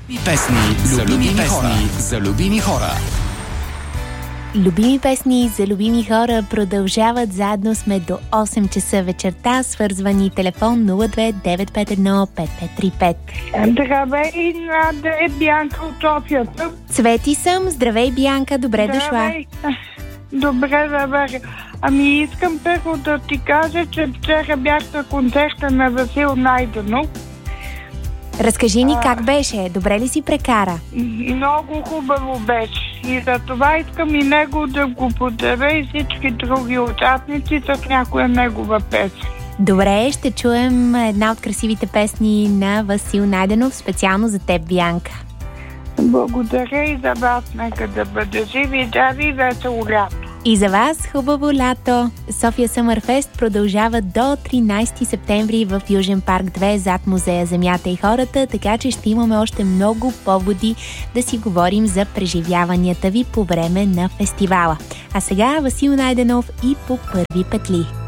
За любими хора. Любими песни за любими хора продължават. Заедно сме до 8 часа вечерта. Свързвани телефон 02-951-5535. Здравей, Нада, е Бянка от Софията. Цвети съм. Здравей, Бянка. Добре дошла. Добре. Ами искам първо да ти кажа, че вчера бях на концерта на Васил Найденов. Разкажи ни как беше. Добре ли си прекара? Много хубаво беше. И за това искам и него да го поздравя и всички други участници с някоя негова песен. Добре, ще чуем една от красивите песни на Васил Найденов, специално за теб, Бянка. Благодаря и за вас. Нека да бъде живи, здрави и весело лято. И за вас хубаво лято! София Съмърфест продължава до 13 септември в Южен парк 2 зад музея Земята и хората, така че ще имаме още много поводи да си говорим за преживяванията ви по време на фестивала. А сега Васил Найденов и по първи петли.